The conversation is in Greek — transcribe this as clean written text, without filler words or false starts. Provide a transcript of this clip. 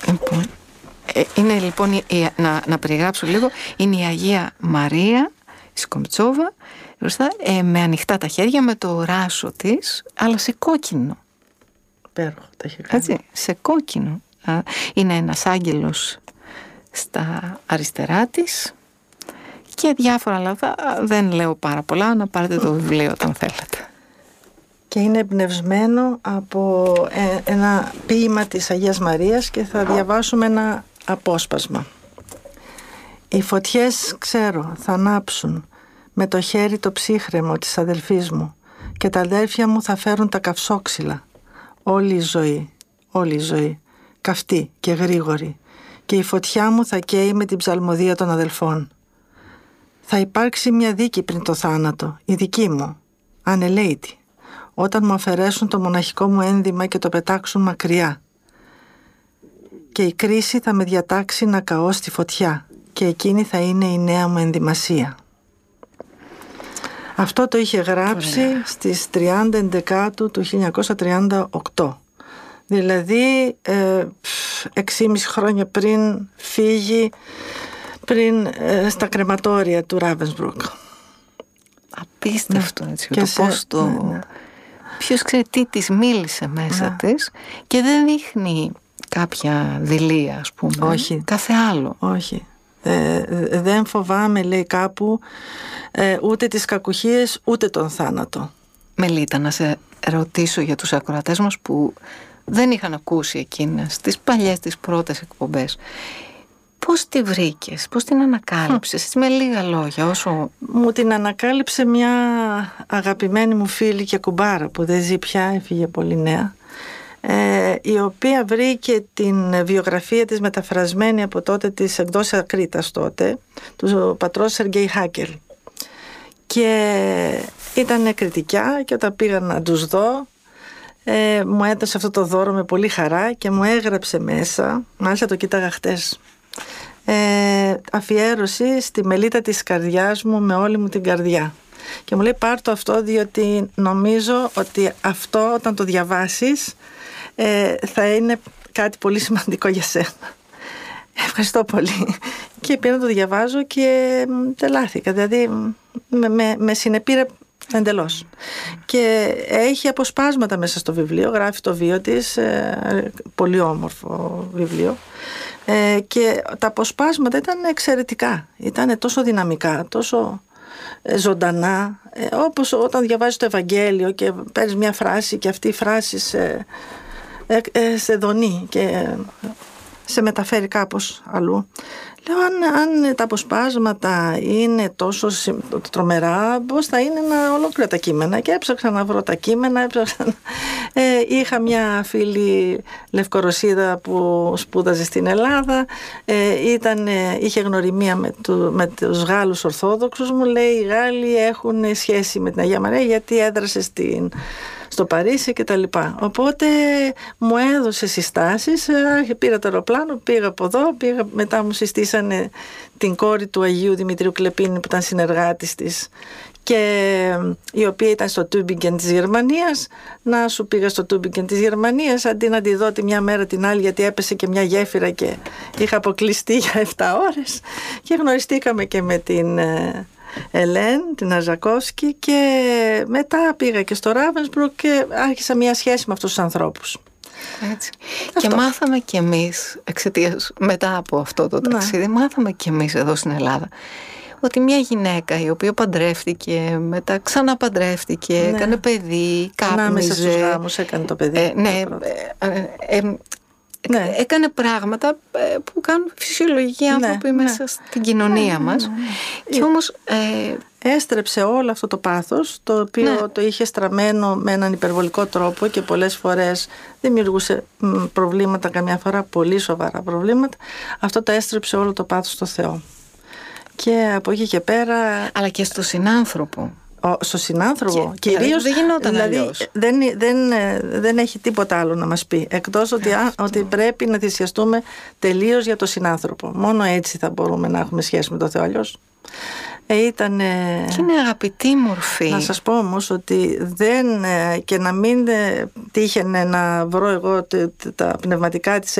Είναι λοιπόν, να περιγράψω λίγο, είναι η Αγία Μαρία Σκομτσόβα μπροστά, με ανοιχτά τα χέρια, με το ράσο της, αλλά σε κόκκινο. Υπέροχο τα έχει κάνει. Έτσι, σε κόκκινο. Είναι ένας άγγελος στα αριστερά της και διάφορα άλλα. Δεν λέω πάρα πολλά, να πάρετε το βιβλίο όταν θέλετε. Και είναι εμπνευσμένο από ένα ποίημα της Αγίας Μαρίας και θα διαβάσουμε ένα απόσπασμα. «Οι φωτιές, ξέρω, θα ανάψουν με το χέρι το ψύχρεμο της αδελφής μου και τα αδέλφια μου θα φέρουν τα καυσόξυλα. Όλη η ζωή, καυτή και γρήγορη, και η φωτιά μου θα καίει με την ψαλμοδία των αδελφών. Θα υπάρξει μια δίκη πριν το θάνατο, η δική μου, ανελαίτη, όταν μου αφαιρέσουν το μοναχικό μου ένδυμα και το πετάξουν μακριά. Και η κρίση θα με διατάξει να καώ στη φωτιά και εκείνη θα είναι η νέα μου ενδυμασία». Αυτό το είχε γράψει στις 30 Ενδεκάτου του 1938. Δηλαδή 6,5 χρόνια πριν φύγει, στα κρεματόρια του Ράβενσμπρουκ. Απίστευτο, έτσι. Και ποιος ξέρει τι της μίλησε μέσα της, και δεν δείχνει κάποια δειλία, ας πούμε. Όχι. Κάθε άλλο. Όχι. Δεν φοβάμαι, λέει κάπου, ούτε τις κακουχίες ούτε τον θάνατο. Μελίτα, να σε ρωτήσω για τους ακροατές μας που δεν είχαν ακούσει εκείνες τις παλιές, τις πρώτες εκπομπές. Πώς τη βρήκες, πώς την ανακάλυψες, με λίγα λόγια, όσο... Μου την ανακάλυψε μια αγαπημένη μου φίλη και κουμπάρα που δεν ζει πια, έφυγε πολύ νέα, η οποία βρήκε την βιογραφία της μεταφρασμένη από τότε της εκδόσης Ακρίτας τότε, του πατρός Σεργέη Χάκελ, και ήταν κριτικιά, και όταν πήγα να τους δω μου έδωσε αυτό το δώρο με πολύ χαρά και μου έγραψε μέσα, μάλιστα το κοίταγα χτες, αφιέρωση στη Μελίτα της καρδιάς μου με όλη μου την καρδιά, και μου λέει πάρ' το αυτό, διότι νομίζω ότι αυτό όταν το διαβάσεις θα είναι κάτι πολύ σημαντικό για σένα. Ευχαριστώ πολύ. Και πήρα να το διαβάζω και τελάθηκα, δηλαδή με συνεπήρε εντελώς. Και έχει αποσπάσματα μέσα στο βιβλίο, γράφει το βίο της, πολύ όμορφο βιβλίο, και τα αποσπάσματα ήταν εξαιρετικά, ήταν τόσο δυναμικά, τόσο ζωντανά, όπως όταν διαβάζεις το Ευαγγέλιο και παίρνεις μια φράση και αυτή η φράση σε δονεί και σε μεταφέρει κάπως αλλού. Λέω, αν τα αποσπάσματα είναι τόσο τρομερά, πώς θα είναι ολόκληρα τα κείμενα? Και έψαξα να βρω τα κείμενα, είχα μια φίλη Λευκορωσίδα που σπούδαζε στην Ελλάδα, είχε γνωριμία με τους Γάλλους Ορθόδοξους. Μου λέει, οι Γάλλοι έχουν σχέση με την Αγία Μαρία γιατί έδρασε στο Παρίσι και τα λοιπά. Οπότε μου έδωσε συστάσεις, πήρα το αεροπλάνο, πήγα από εδώ, μετά μου συστήσανε την κόρη του Αγίου Δημητρίου Κλεπίνη που ήταν συνεργάτης της και η οποία ήταν στο Τούμπιγκεν της Γερμανίας. Να σου, πήγα στο Τούμπιγκεν της Γερμανίας αντί να τη δω τη μια μέρα την άλλη, γιατί έπεσε και μια γέφυρα και είχα αποκλειστεί για 7 ώρες, και γνωριστήκαμε και με την Ελέν, την Αζακόφσκι, και μετά πήγα και στο Ράβενσμπρουκ και άρχισα μια σχέση με αυτούς τους ανθρώπους. Έτσι. Και μάθαμε κι εμείς, εξαιτίας, μετά από αυτό το ταξίδι, μάθαμε κι εμείς εδώ στην Ελλάδα ότι μια γυναίκα η οποία παντρεύτηκε, μετά ξαναπαντρεύτηκε, έκανε παιδί, κάπνιζε. Ανάμεσα στους γάμους έκανε το παιδί. Έκανε πράγματα που κάνουν φυσιολογικοί άνθρωποι μέσα στην κοινωνία μας. Και όμως έστρεψε όλο αυτό το πάθος, το οποίο το είχε στραμμένο με έναν υπερβολικό τρόπο και πολλές φορές δημιουργούσε προβλήματα, καμιά φορά πολύ σοβαρά προβλήματα. Αυτό το έστρεψε όλο το πάθος στο Θεό. Και από εκεί και πέρα... Αλλά και στο συνάνθρωπο. Στο συνάνθρωπο κυρίως, δεν γινόταν δηλαδή δεν έχει τίποτα άλλο να μας πει εκτός ότι πρέπει να θυσιαστούμε τελείως για το συνάνθρωπο. Μόνο έτσι θα μπορούμε να έχουμε σχέση με το Θεό, αλλιώς ήταν... Και είναι αγαπητή μορφή. Να σας πω όμως ότι και να μην τύχαινε να βρω εγώ τα πνευματικά της